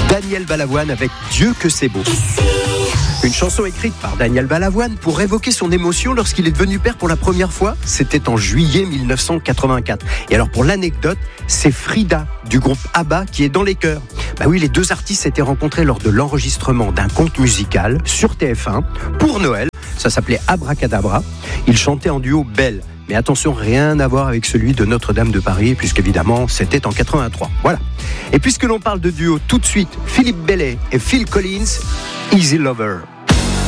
Daniel Balavoine avec Dieu que c'est beau. Une chanson écrite par Daniel Balavoine pour évoquer son émotion lorsqu'il est devenu père pour la première fois. C'était en juillet 1984. Et alors pour l'anecdote, c'est Frida du groupe ABBA qui est dans les chœurs. Bah oui, les deux artistes s'étaient rencontrés lors de l'enregistrement d'un conte musical sur TF1 pour Noël. Ça s'appelait Abracadabra. Ils chantaient en duo Belle. Mais attention, rien à voir avec celui de Notre-Dame de Paris, puisqu'évidemment, c'était en 83. Voilà. Et puisque l'on parle de duo, tout de suite, Philippe Bellet et Phil Collins, Easy Lover.